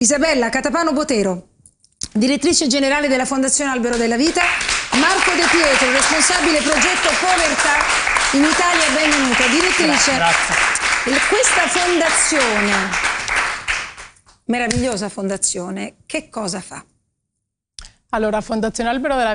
Isabella Catapano Botero, direttrice generale della Fondazione Albero della Vita. Marco De Pietro, responsabile progetto Povertà in Italia, benvenuta. Direttrice, grazie. Questa fondazione, meravigliosa fondazione, che cosa fa? Allora, Fondazione Albero della